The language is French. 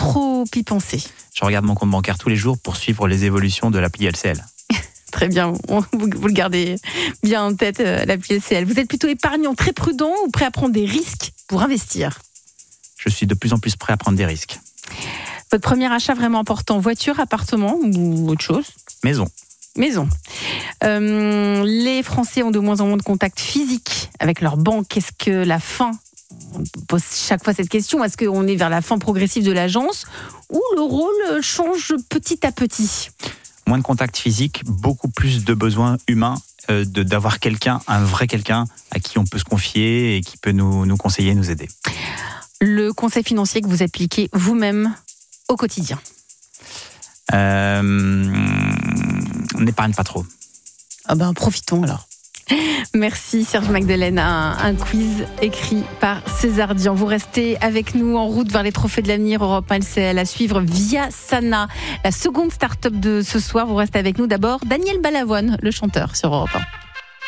trop y penser. Je regarde mon compte bancaire tous les jours pour suivre les évolutions de l'appli LCL. Très bien, vous le gardez bien en tête, l'appli LCL. Vous êtes plutôt épargnant, très prudent ou prêt à prendre des risques pour investir ? Je suis de plus en plus prêt à prendre des risques. Votre premier achat vraiment important, voiture, appartement ou autre chose ? Maison. Les Français ont de moins en moins de contact physique avec leur banque. Est-ce que la fin, on pose chaque fois cette question, est-ce qu'on est vers la fin progressive de l'agence ou le rôle change petit à petit ? Moins de contact physique, beaucoup plus de besoins humains, d'avoir quelqu'un, un vrai quelqu'un à qui on peut se confier et qui peut nous conseiller, nous aider. Le conseil financier que vous appliquez vous-même au quotidien ? On n'épargne pas trop. Profitons alors. Merci Serge Magdelaine, un quiz écrit par César Dian. Vous restez avec nous en route vers les trophées de l'avenir Europe 1 LCL à suivre via Sana, la seconde start-up de ce soir. Vous restez avec nous d'abord Daniel Balavoine, le chanteur sur Europe 1.